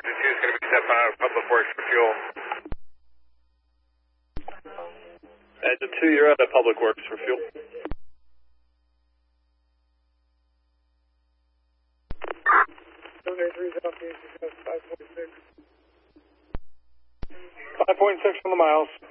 2 is going to be stepping out of Public Works for fuel. Engine 2, you're out of Public Works for fuel. Southeast, 5.6 on the miles.